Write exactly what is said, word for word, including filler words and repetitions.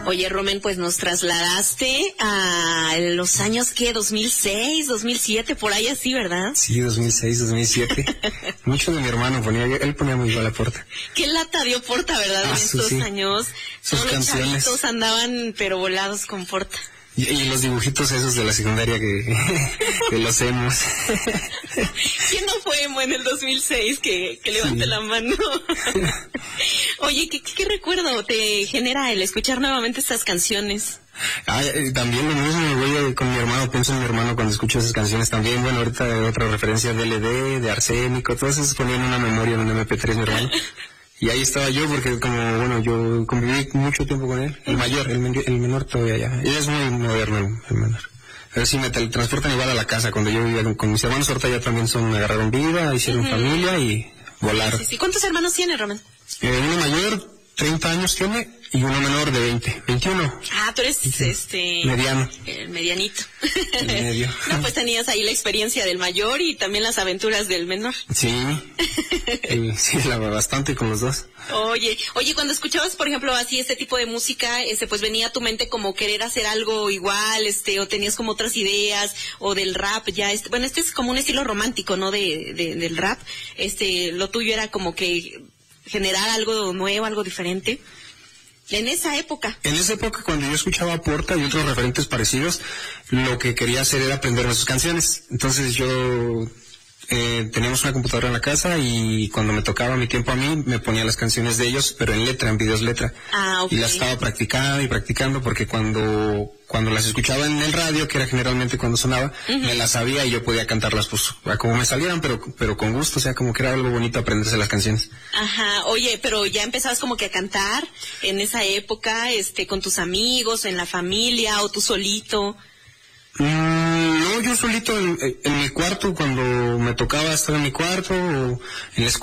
Oye, Romen, pues nos trasladaste a los años, ¿qué? ¿dos mil seis, dos mil siete, por ahí así, verdad? Sí, dos mil seis, dos mil siete. Mucho de mi hermano ponía, él ponía muy igual a Porta. ¿Qué lata dio Porta, verdad? Ah, en estos sí. Años. Sus Todos canciones. los chavitos andaban, pero volados con Porta. Y, y los dibujitos esos de la secundaria que, que los hemos. ¿Quién no fue emo en el dos mil seis? Que, que levante Sí. la mano. Oye, ¿qué, ¿qué recuerdo te genera el escuchar nuevamente estas canciones? Ah, eh, también lo mismo, voy con mi hermano, pienso en mi hermano cuando escucho esas canciones también. Bueno, ahorita otra referencia de L D, de Arsénico, todas esas ponían una memoria en un M P tres mi hermano. Y ahí estaba yo porque como, bueno, yo conviví mucho tiempo con él. El mayor, el, men- el menor todavía ya. Él es muy moderno, el, el menor. Pero sí me teletransportan igual a la casa. Cuando yo vivía con, con mis hermanos, ahorita ya también son, agarraron vida, hicieron Ujú. familia y volaron. Sí, sí. ¿Cuántos hermanos tiene, Romen? Eh, uno mayor, treinta años tiene, y uno menor de veinte, veintiuno. Ah, tú eres este... Mediano. El medianito. El medio. No, pues tenías ahí la experiencia del mayor y también las aventuras del menor. Sí, el- sí, la bastante con los dos. Oye, oye, cuando escuchabas, por ejemplo, así este tipo de música, este, pues venía a tu mente como querer hacer algo igual, este, o tenías como otras ideas, o del rap, ya, este, bueno, este es como un estilo romántico, ¿no? De, de, del rap, este, lo tuyo era como que generar algo nuevo, algo diferente. En esa época. En esa época, cuando yo escuchaba a Porta y otros referentes parecidos, lo que quería hacer era aprenderme sus canciones. Entonces yo eh, teníamos una computadora en la casa y cuando me tocaba mi tiempo a mí, me ponía las canciones de ellos, pero en letra, en videos letra. Ah, ok. Y las estaba practicando y practicando porque cuando cuando las escuchaba en el radio, que era generalmente cuando sonaba, Ujú. me las sabía y yo podía cantarlas pues a como me salieran, pero pero con gusto, o sea, como que era algo bonito aprenderse las canciones. Ajá, oye, pero ya empezabas como que a cantar en esa época, este, con tus amigos, en la familia, o tú solito. Mm, no, yo solito en, en mi cuarto, cuando me tocaba estar en mi cuarto o en la escuela.